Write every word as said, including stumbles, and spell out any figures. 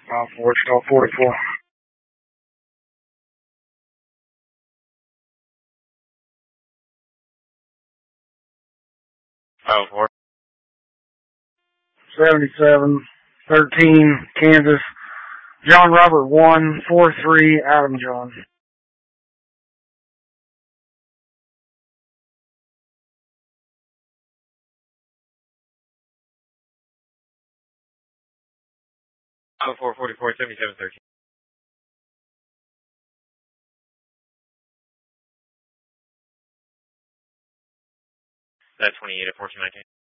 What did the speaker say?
Five four, twelve forty-four. Five four. Seventy-seven, thirteen, Kansas. John Robert one, four three, Adam John. Five four forty-four, seventy-seven, thirteen. That twenty-eight at fourteen nineteen.